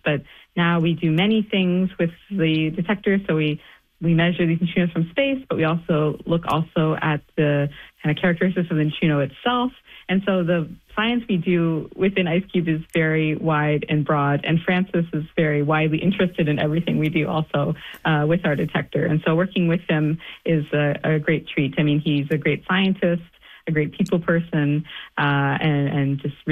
but now we do many things with the detector. So we measure these neutrinos from space, but we also look at the kind of characteristics of the neutrino itself. And so the science we do within IceCube is very wide and broad, and Francis is very widely interested in everything we do also with our detector. And so working with him is a great treat. I mean, he's a great scientist, a great people person, and just